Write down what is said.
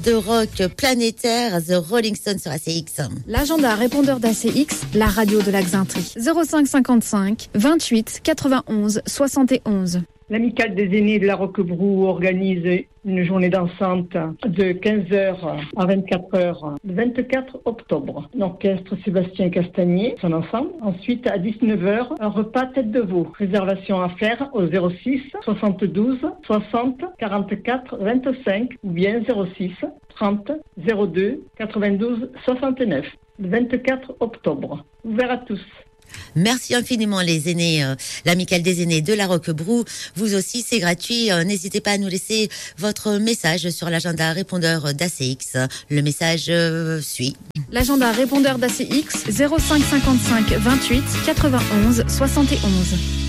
de rock planétaire, The Rolling Stones sur ACX. L'agenda répondeur d'ACX, la radio de la Xintrie. 05 55 28 91 71. L'Amicale des aînés de la Roquebrou organise une journée dansante de 15h à 24h le 24 octobre. L'orchestre Sébastien Castagnier, son ensemble. Ensuite, à 19h, un repas tête de veau. Réservation à faire au 06 72 60 44 25 ou bien 06 30 02 92 69. Le 24 octobre. Ouvert à tous. Merci infiniment les aînés, l'Amicale des aînés de la Roquebrou. Vous aussi, c'est gratuit. N'hésitez pas à nous laisser votre message sur l'agenda répondeur d'ACX. Le message suit. L'agenda répondeur d'ACX 05 55 28 91 71.